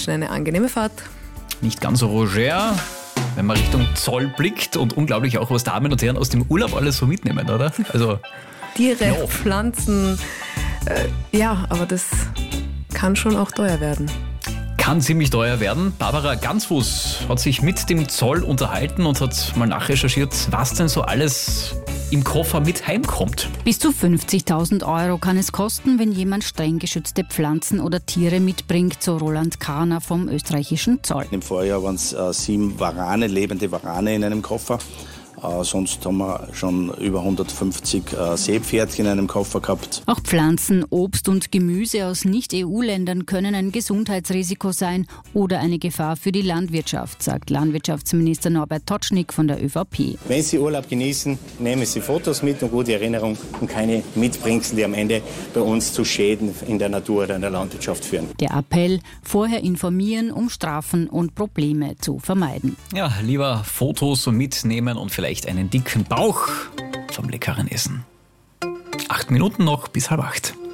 wünschen eine angenehme Fahrt. Nicht ganz so Roger, wenn man Richtung Zoll blickt und unglaublich auch, was Damen und Herren aus dem Urlaub alles so mitnehmen, oder? Also Tiere, no. Pflanzen, aber das kann schon auch teuer werden. Kann ziemlich teuer werden. Barbara Ganzfuß hat sich mit dem Zoll unterhalten und hat mal nachrecherchiert, was denn so alles im Koffer mit heimkommt. Bis zu 50.000 € kann es kosten, wenn jemand streng geschützte Pflanzen oder Tiere mitbringt, so Roland Kahner vom österreichischen Zoll. Im Vorjahr waren es 7 Warane, lebende Warane in einem Koffer. Sonst haben wir schon über 150 Seepferdchen in einem Koffer gehabt. Auch Pflanzen, Obst und Gemüse aus Nicht-EU-Ländern können ein Gesundheitsrisiko sein oder eine Gefahr für die Landwirtschaft, sagt Landwirtschaftsminister Norbert Totschnig von der ÖVP. Wenn Sie Urlaub genießen, nehmen Sie Fotos mit und gute Erinnerung und keine Mitbringsel, die am Ende bei uns zu Schäden in der Natur oder in der Landwirtschaft führen. Der Appell: vorher informieren, um Strafen und Probleme zu vermeiden. Ja, lieber Fotos mitnehmen und vielleicht einen dicken Bauch vom leckeren Essen. 8 Minuten noch bis 7:30.